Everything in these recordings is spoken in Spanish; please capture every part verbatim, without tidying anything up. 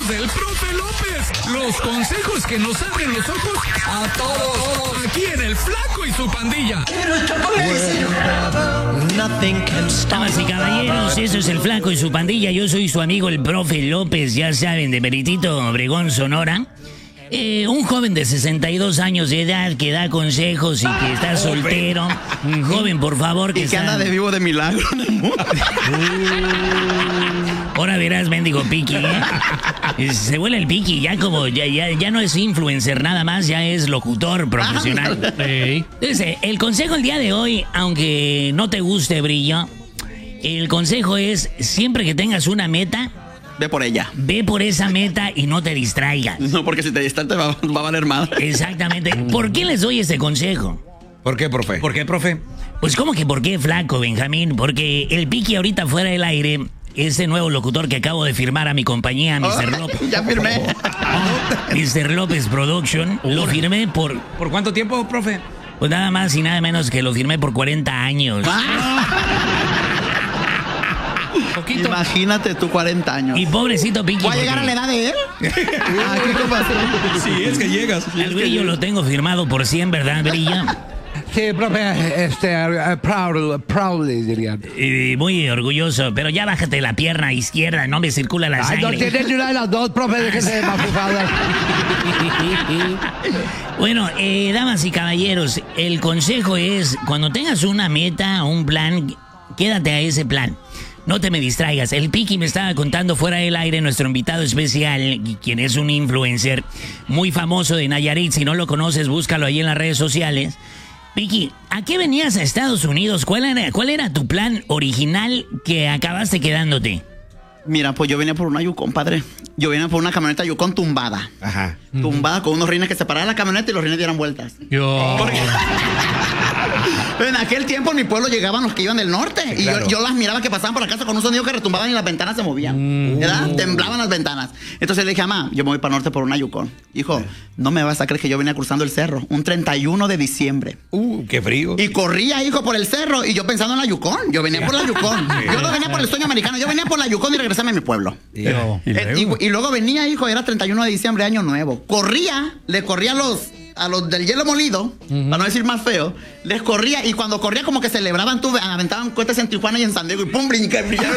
del profe López. Los consejos que nos abren los ojos a todos. Aquí en El Flaco y su pandilla. Damas y caballeros, eso es El Flaco y su pandilla. Yo soy su amigo el profe López, ya saben, de Meritito, Obregón, Sonora. Eh, un joven de sesenta y dos años de edad que da consejos y que está soltero. Un joven, por favor, que y que está... anda de vivo de milagro en el mundo. Ahora verás, mendigo Piqui, ¿eh? Se vuela el Piqui, ya como, ya, ya, ya no es influencer nada más, ya es locutor profesional. Hey. Entonces, el consejo el día de hoy, aunque no te guste, Brillo, el consejo es, siempre que tengas una meta, Ve por ella. ve por esa meta y no te distraigas. No, porque si te distraes te va, va a valer madre. Exactamente. ¿Por qué les doy este consejo? ¿Por qué, profe? ¿Por qué, profe? Pues, ¿cómo que por qué, Flaco, Benjamín? Porque el Piqui ahorita fuera del aire, ese nuevo locutor que acabo de firmar a mi compañía, mister Oh, López. ya firmé. mister López Production, lo firmé por, ¿Por cuánto tiempo, profe? pues nada más y nada menos que lo firmé por cuarenta años. Poquito. Imagínate tú cuarenta años. Y pobrecito Piqui. ¿Voy a llegar a porque la edad de él? Ah, ¿qué pasó? Sí, es que llegas. al Brillo lo tengo firmado por cien, ¿verdad, Brillo? Sí, profe, este, uh, proud, proudly, dirían. Y muy orgulloso, pero ya bájate la pierna izquierda, no me circula la Ay, no sangre. tienen ni una de las dos, profe, déjese de mafufadas. Bueno, eh, damas y caballeros, el consejo es, cuando tengas una meta, un plan, quédate a ese plan. No te me distraigas. El Piqui me estaba contando fuera del aire, nuestro invitado especial, quien es un influencer muy famoso de Nayarit. Si no lo conoces, búscalo ahí en las redes sociales. Piqui, ¿a qué venías a Estados Unidos? ¿Cuál era, cuál era tu plan original que acabaste quedándote? Mira, pues yo venía por una Yukon, padre. Yo venía por una camioneta Yukon tumbada. Ajá. Tumbada con unos rines que se paraba la camioneta y los rines dieran vueltas. Yo. Porque en aquel tiempo en mi pueblo llegaban los que iban del norte. Sí, y claro. yo, yo las miraba que pasaban por la casa con un sonido que retumbaban y las ventanas se movían. ¿Verdad? Temblaban las ventanas. Entonces le dije, mamá, yo me voy para el norte por una Yukon. Hijo, no me vas a creer que yo venía cruzando el cerro. Un treinta y uno de diciembre. Uh, qué frío. Y corría, hijo, por el cerro. Y yo pensando en la Yukon. Yo venía por la Yukon. Yo no venía por el sueño americano. Yo venía por la Yukon y regresaba a mi pueblo. Yo. ¿Y Eh, luego? y, y luego venía, hijo, era treinta y uno de diciembre, año nuevo. Corría, le corría a los, a los del hielo molido, para no decir más feo, les corría y cuando corría como que celebraban, tú, aventaban cohetes en Tijuana y en San Diego y pum, brinca, brillaba.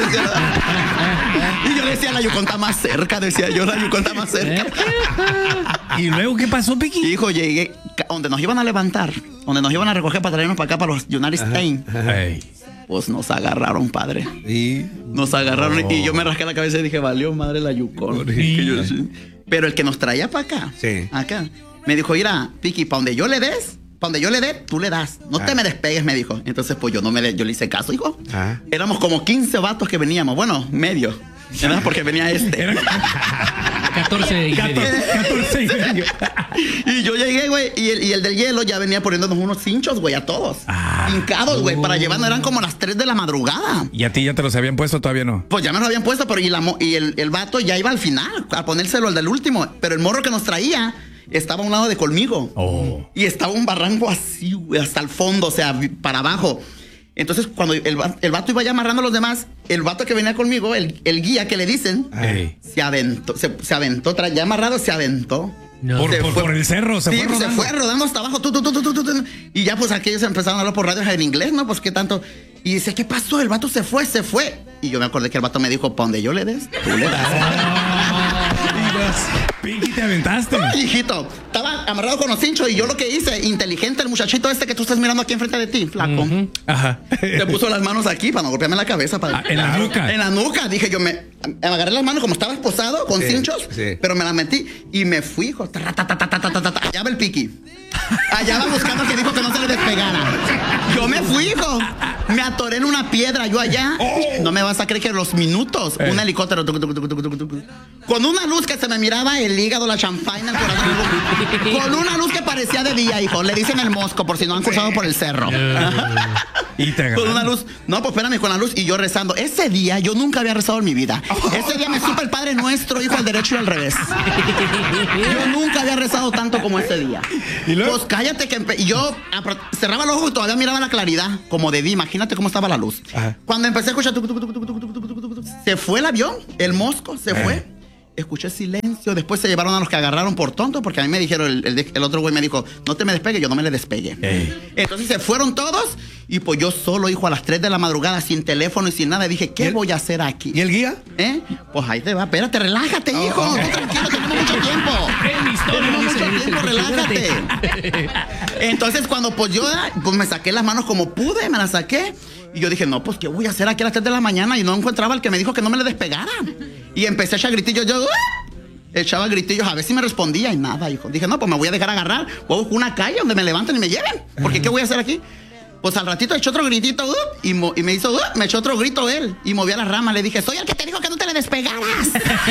Y yo decía, la Yukon está más cerca, decía yo, la Yukon está más cerca. ¿Y luego qué pasó, Piqui? Hijo, llegué, ca- donde nos iban a levantar, donde nos iban a recoger para traernos para acá, para los United States, Ey. pues nos agarraron, padre. Y. Nos agarraron y yo me rasqué la cabeza y dije, valió madre la Yukon. Que yo- sí. Pero el que nos traía para acá, Sí. acá, me dijo, mira, Piqui, para donde yo le des, para donde yo le dé, tú le das. No te Ah. me despegues, me dijo. Entonces, pues yo no me de- yo le hice caso, hijo. Ah. Éramos como quince vatos que veníamos, bueno, medio. ¿Verdad? Porque venía este. catorce y medio. catorce y medio. Y yo llegué, güey, y el, y el del hielo ya venía poniéndonos unos cinchos, güey, a todos. Hincados, güey, para llevarnos. Eran como las tres de la madrugada. ¿Y a ti ya te los habían puesto? Todavía no. Pues ya me lo habían puesto, pero y, la mo- y el, el vato ya iba al final a ponérselo al del último. Pero el morro que nos traía estaba a un lado de conmigo. Oh. Y estaba un barranco así, güey, hasta el fondo, o sea, vi- para abajo. Entonces, cuando el, va- el vato iba ya amarrando a los demás, el vato que venía conmigo, el, el guía que le dicen, Ey. se aventó, se, se aventó, tra- ya amarrado, se aventó. Por, Se por- fue- por el cerro, se sí, fue pues, rodando. se fue rodando hasta abajo. Tu, tu, tu, tu, tu, tu, tu. Y ya pues aquellos empezaron a hablar por radio en inglés, ¿no? Pues qué tanto. Y dice, ¿qué pasó? El vato se fue, se fue. Y yo me acordé que el vato me dijo, pa' donde yo le des, tú le das. Piqui, te aventaste. Ay, hijito, estaba amarrado con los cinchos y yo lo que hice, inteligente, el muchachito este que tú estás mirando aquí enfrente de ti, flaco. Ajá. Se puso las manos aquí para no golpearme la cabeza. Para... Ah, en la nuca. En la nuca. Dije yo, me, me agarré las manos como estaba esposado con Sí, cinchos, sí. pero me las metí y me fui, hijo. Tarra, ta, ta, ta, ta, ta, ta, ta. Allá va el Piqui. Allá va buscando que dijo que no se le despegara. Yo me fui, hijo. Me atoré en una piedra, yo allá. No me vas a creer que los minutos, un helicóptero tuc, tuc, tuc, tuc, tuc, tuc, con una luz que se me miraba el hígado, la champaña, el corazón. Con una luz que parecía de día, hijo. Le dicen el mosco por si no han cruzado por el cerro. Y te Con agarraron. una luz. No, pues espérame, con la luz y yo rezando. Ese día yo nunca había rezado en mi vida. Ese día me supe el Padre Nuestro, hijo al derecho y al revés. Yo nunca había rezado tanto como ese día. ¿Y luego? Pues cállate que empe- y yo apro- cerraba los ojos y todavía miraba la claridad, como de día. Imagínate cómo estaba la luz. Ajá. Cuando empecé a escuchar tuc, tuc, tuc, tuc, tuc, tuc, tuc, tuc, tuc, tuc, se fue el avión, el mosco se Eh. fue. escuché silencio. Después se llevaron a los que agarraron por tonto, porque a mí me dijeron, el, el, el otro güey me dijo, no te me despegue, yo no me le despegue. Ey. Entonces se fueron todos y pues yo solo, hijo, a las tres de la madrugada, sin teléfono y sin nada, dije, ¿qué voy a hacer aquí? ¿Y el guía? ¿Eh? Pues ahí te va, espérate, relájate, oh, hijo. Okay. Tú tranquilo, tenemos mucho tiempo. Tenemos mucho tiempo, relájate. Entonces cuando pues yo pues me saqué las manos como pude, me las saqué. Y yo dije, no, pues, ¿qué voy a hacer aquí a las tres de la mañana? Y no encontraba el que me dijo que no me le despegara. Y empecé a echar gritillos, yo, ¡uh! Echaba gritillos, a ver si me respondía y nada, hijo. Dije, no, pues me voy a dejar agarrar. Voy a buscar una calle donde me levanten y me lleven. Porque, ¿qué voy a hacer aquí? Pues al ratito echó otro gritito, uh, y, mo- y me hizo, uh, me echó otro grito él. Y moví a las ramas, le dije, soy el que te dijo que no te le despegaras.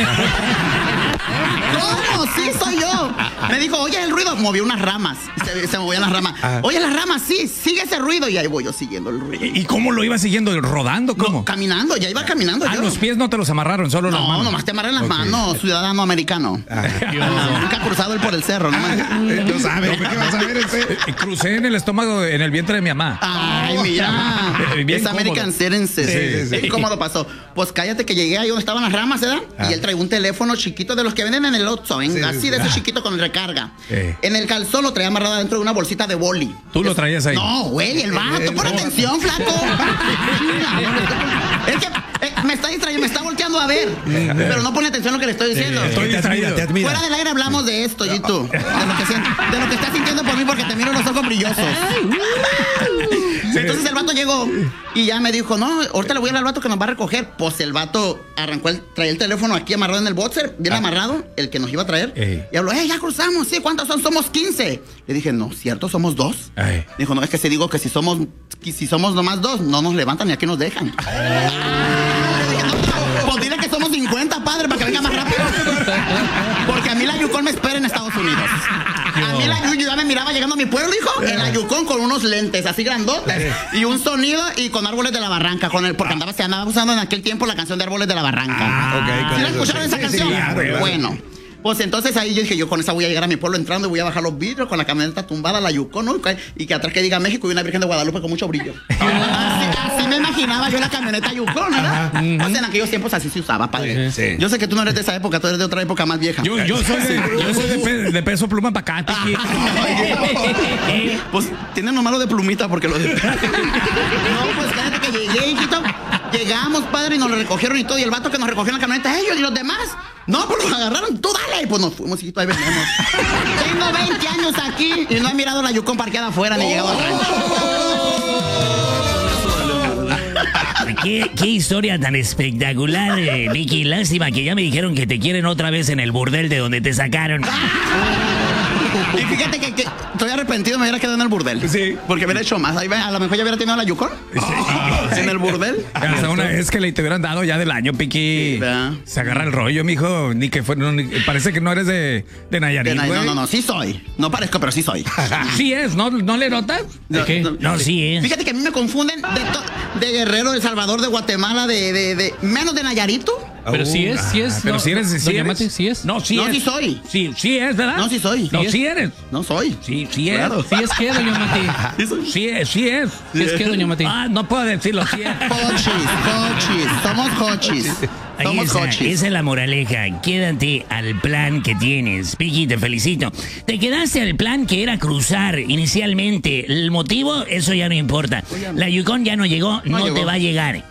¿Cómo? Sí, soy yo. Me dijo, oye, el ruido. Movió unas ramas. Se, se movían las ramas. Ajá. Oye, las ramas, sí, sigue ese ruido. Y ahí voy yo siguiendo el ruido. ¿Y cómo lo iba siguiendo? ¿Rodando? ¿Cómo? No, caminando, ya iba caminando. Ah, yo. los pies no te los amarraron, solo no, las manos. No, nomás te amarré las okay. manos, ciudadano americano. Ah, nunca ha cruzado él por el cerro, ¿no? No sabes. ¿Qué vas a ver ese? Crucé en el estómago, en el vientre de mi mamá. Ay, mira. Es American Citizenship. Sí, sí, sí. Cómodo pasó. Pues cállate que llegué ahí donde estaban las ramas, ¿verdad? Ah. Y él traía un teléfono chiquito de los que venden en el Oxxo, ¿eh? Sí, así sí, de ese ah. chiquito con recarga. Eh. En el calzón lo traía amarrado dentro de una bolsita de boli. ¿Tú lo traías ahí? No, güey, el vato. Eh, Pon no. atención, flaco. Es que eh, me está distrayendo, me está volteando a ver. Pero no pone atención a lo que le estoy diciendo. Eh, estoy distraído. Te admiro. Fuera del aire hablamos de esto, Gito. De lo que siento, de lo que estás sintiendo por mí porque te miro los ojos brillosos. Entonces el vato llegó y ya me dijo, no, ahorita le voy a hablar al vato que nos va a recoger. Pues el vato arrancó, el, traía el teléfono aquí amarrado en el boxer, bien ah. amarrado, el que nos iba a traer. Ey. Y habló, eh, ya cruzamos, sí, ¿cuántos son? Somos quince. Le dije, no, ¿cierto? ¿Somos dos? Ey. Dijo, no, es que se digo que si somos, que si somos nomás dos, no nos levantan ni aquí nos dejan. Pues dile que somos cincuenta, padre, para que venga más rápido. Porque a mí la Yukon me espera en Estados Unidos. A mí la Yukon, yo ya me miraba llegando a mi pueblo, hijo, en la Yukon con unos lentes así grandotes y un sonido y con Árboles de la Barranca, con el, porque andaba, se andaba usando en aquel tiempo la canción de Árboles de la Barranca. Ah, okay, ¿sí la escucharon esa sí, canción? Sí, sí, bueno. Pues entonces ahí yo dije, yo con esa voy a llegar a mi pueblo entrando y voy a bajar los vidrios con la camioneta tumbada, la Yukon, ¿no? Y que atrás que diga México y una Virgen de Guadalupe con mucho brillo. Así, así me imaginaba yo la camioneta Yukon, ¿verdad? Uh-huh. Pues en aquellos tiempos así se usaba, padre. Sí. Yo sé que tú no eres de esa época, tú eres de otra época más vieja. Yo, yo soy, de, yo soy de, pe, de peso pluma para acá, Tiki. Pues tienen lo malo de plumita porque lo de... No, pues cállate que llegué, hijito. Llegamos, padre, y nos lo recogieron y todo. Y el vato que nos recogió en la camioneta, ellos y los demás. No, pues los agarraron, tú dale. Y pues nos fuimos, hijito, ahí venimos. Tengo veinte años aquí y no he mirado la Yukon parqueada afuera ni llegado al rancho. ¿Qué, qué historia tan espectacular, eh, Vicky. Lástima que ya me dijeron que te quieren otra vez en el burdel de donde te sacaron. Y fíjate que, que estoy arrepentido, me hubiera quedado en el burdel. Sí. Porque hubiera hecho más. Ahí, a lo mejor ya hubiera tenido la Yukon. Sí. En el burdel. Hasta una vez que le te hubieran dado ya del año, Piqui. Sí, se agarra el rollo, mijo. Ni que fue, no, ni, parece que no eres de, de Nayarit. De Nay- no, no, no, sí soy. No parezco, pero sí soy. Sí es, ¿no, no le notas? ¿De qué? No, no, sí es. Fíjate que a mí me confunden de, to- de Guerrero, de Salvador, de Guatemala, de, de, de menos de Nayarito. Pero sí es, sí es. Pero no, si eres, sí eres. Mate, sí es. No, sí no, es. sí soy. Sí, sí es, ¿verdad? No, sí soy. No, sí, sí eres. No soy. Sí, sí es. Claro. Sí es que, doña Mati. Sí soy. Sí es, sí es. Sí es que, doña Mati. Ah, no puedo decirlo, sí es. Hochis, hochis. Somos hochis. Somos esa, hochis. esa es la moraleja. Quédate al plan que tienes. Piqui, te felicito. Te quedaste al plan que era cruzar inicialmente. El motivo, eso ya no importa. La Yukon ya no llegó, no, no llegó. Te va a llegar.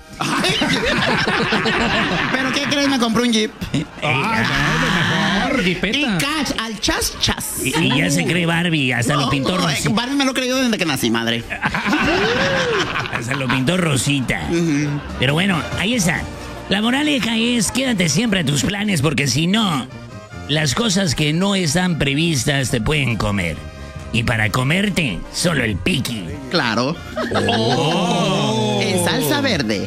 ¿Pero qué crees? Me compré un Jeep. Ah, no, mejor. Jeepeta. Y cash, al chas chas. Y, y ya se cree Barbie, hasta no, lo pintó no, Rosita. Barbie me lo creyó desde que nací, madre. Hasta lo pintó Rosita. Uh-huh. Pero bueno, ahí está. La moraleja es, quédate siempre a tus planes porque si no, las cosas que no están previstas te pueden comer. Y para comerte, solo el piqui. Claro. Oh. En salsa verde.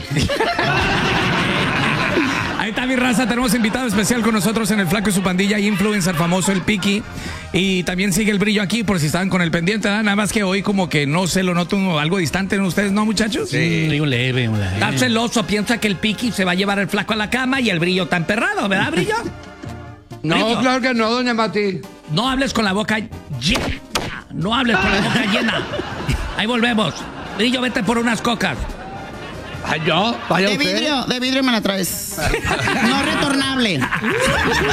Ahí está mi raza, tenemos invitado especial con nosotros en El Flaco y su pandilla, influencer famoso, el Piqui. Y también sigue el brillo aquí, por si estaban con el pendiente, ¿verdad? Nada más que hoy como que no se lo noto algo distante en ustedes, ¿no, muchachos? Sí, un leve, un leve. Está celoso, piensa que el Piqui se va a llevar el Flaco a la cama y el brillo está emperrado, ¿verdad, brillo? No, brillo. Claro que no, doña Mati. No hables con la boca llena. No hables con la boca llena. Ahí volvemos. Brillo, vete por unas cocas. Ay, yo, vaya de usted. vidrio, de vidrio me la traes. No retornable.